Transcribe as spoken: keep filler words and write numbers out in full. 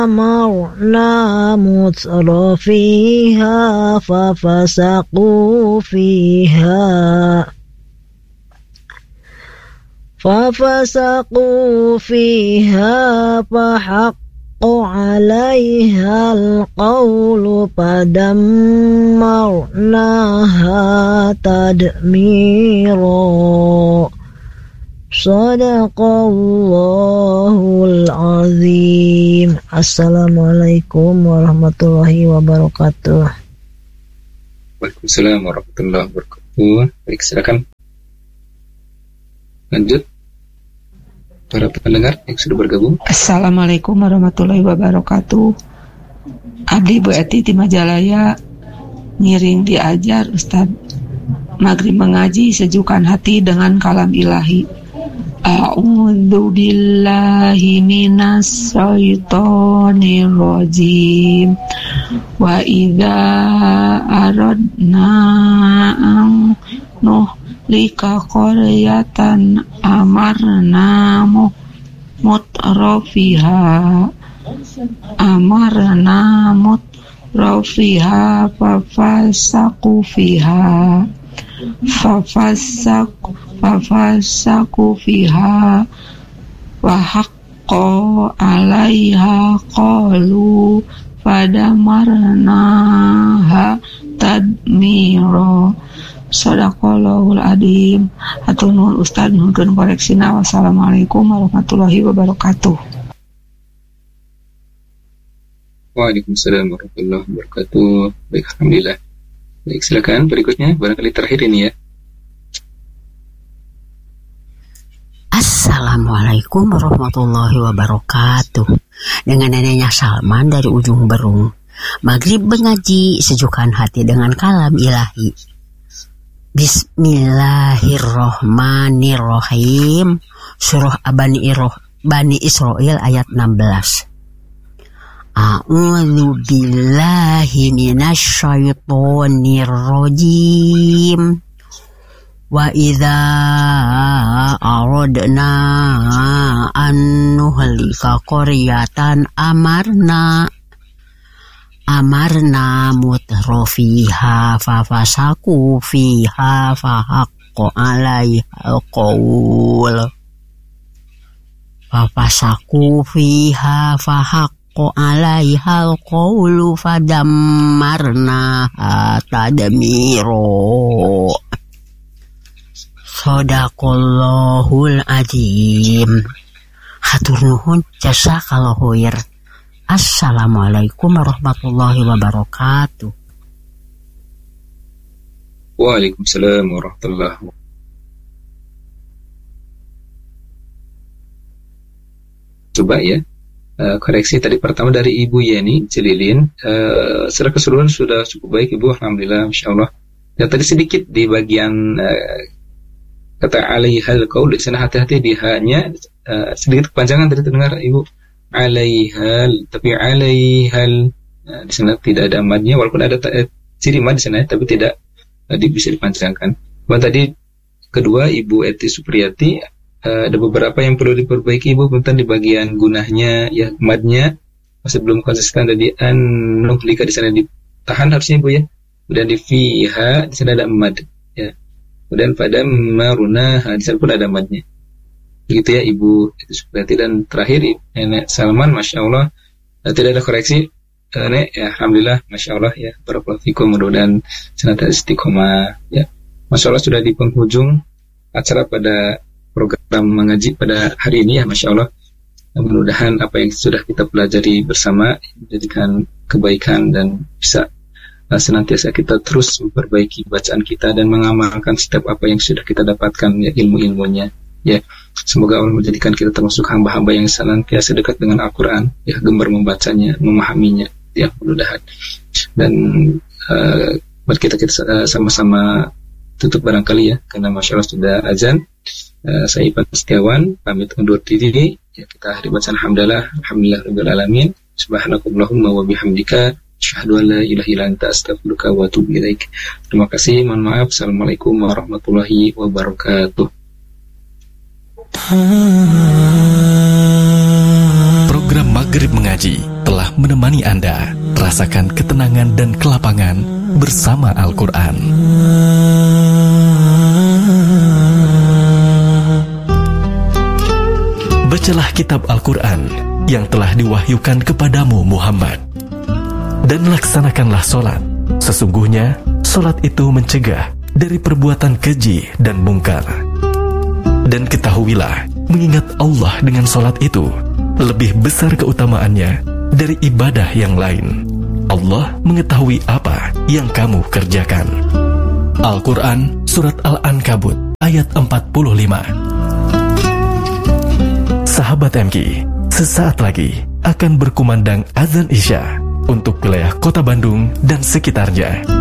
أمرنا متر فيها ففسقوا فيها ففسقوا فيها فحق عليها القول فدمرناها تدميرا. Sadaqallahul azim. Assalamualaikum warahmatullahi wabarakatuh. Waalaikumsalam warahmatullahi wabarakatuh. Baik, silakan lanjut para pendengar yang sudah bergabung. Assalamualaikum warahmatullahi wabarakatuh. Abdi Bu Eti di Majalaya, ngiring diajar Ustaz. Maghrib mengaji, sejukkan hati dengan kalam ilahi. A'udzu billahi minas syaitonir rajim. Wa idza aradna an nuhlika qaryatan amarna mutrafiha amarna mutrafiha fafasaku fiha fafasaku fafasaku fiha wa haqqo alaiha qalu fadamarnaha tadmiro. Sadaqallahul adzim. Hatur nuhun Ustaz, nuhun koreksina. Wassalamualaikum warahmatullahi wabarakatuh. Waalaikumsalam warahmatullahi wabarakatuh. Baik, alhamdulillah. Baik, silakan berikutnya, barangkali terakhir ini ya. Assalamualaikum warahmatullahi wabarakatuh. Dengan neneknya Salman dari ujung Berung. Maghrib mengaji, sejukkan hati dengan kalam ilahi. Bismillahirrohmanirrohim. Surah Bani, Bani Israel ayat enam belas. A'udzu billahi minasyaitonir rajim. Wa idza aradna an nuhlika qaryatan amarna amarna mutrafiha fafasaku fiha fahaqqo alaiha qaul fafasaku fiha fahaqqo alaiha qaulu fadammarnaha tadmiro. Sadaqallahul azim. Hatur nuhun, jazakallahu khair. Assalamualaikum warahmatullahi wabarakatuh. Waalaikumsalam warahmatullahi wabarakatuh. Coba ya, uh, koreksi tadi pertama dari Ibu Yeni Celilin. Uh, secara keseluruhan sudah cukup baik Ibu, alhamdulillah, insyaallah. Ya, tadi sedikit di bagian uh, kata alaihal qaul, di sana hati-hati di ha-nya uh, sedikit kepanjangan tadi terdengar Ibu. Alaihal, tapi alaihal, nah, di sana tidak ada madnya, walaupun ada ta- ciri mad di sana, tapi tidak uh, bisa dipanjangkan. Kemudian tadi kedua Ibu Eti Supriyati, uh, ada beberapa yang perlu diperbaiki Ibu, tentang di bagian gunahnya, ya madnya masih belum konsisten. Tadi an nuhlika di sana ditahan harusnya Ibu ya. Kemudian di fiha di sana ada mad, ya. Kemudian pada maruna di sana pun ada madnya. Begitu ya Ibu itu Supriyati. Dan terakhir Nenek Salman, masya Allah, tidak ada koreksi. Nenek, ya alhamdulillah, masya Allah ya. Barakallahu fikum, mudah-mudahan senantiasa istiqomah. Ya, masya Allah sudah di penghujung acara pada program mengaji pada hari ini ya, masya Allah. Mudah-mudahan apa yang sudah kita pelajari bersama menjadikan kebaikan dan bisa senantiasa kita terus memperbaiki bacaan kita dan mengamalkan setiap apa yang sudah kita dapatkan ya, ilmu-ilmunya ya. Semoga Allah menjadikan kita termasuk hamba-hamba yang senantiasa dekat dengan Al-Quran ya, gemar membacanya, memahaminya ya, mudah-mudahan. Dan uh, mari kita, kita uh, sama-sama tutup barangkali ya, karena masya Allah sudah azan. uh, Saya Ipan Setiawan pamit undur diri ya. Kita akhiri bacaan hamdalah, alhamdulillah rabbil alamin, subhanakallahumma wa bihamdika asyhadu an la ilaha illa anta astaghfiruka wa atubu ilaik. Terima kasih, mohon maaf. Assalamualaikum warahmatullahi wabarakatuh. Program Maghrib Mengaji telah telah menemani Anda. Rasakan ketenangan dan kelapangan bersama Al-Quran. Bacalah kitab Al-Quran yang telah diwahyukan kepadamu Muhammad, dan laksanakanlah solat. Sesungguhnya solat itu mencegah dari perbuatan keji dan mungkar. Dan ketahuilah, mengingat Allah dengan solat itu lebih besar keutamaannya dari ibadah yang lain. Allah mengetahui apa yang kamu kerjakan. Al-Quran Surat Al-Ankabut ayat empat puluh lima. Sahabat M K, sesaat lagi akan berkumandang azan Isya untuk wilayah Kota Bandung dan sekitarnya.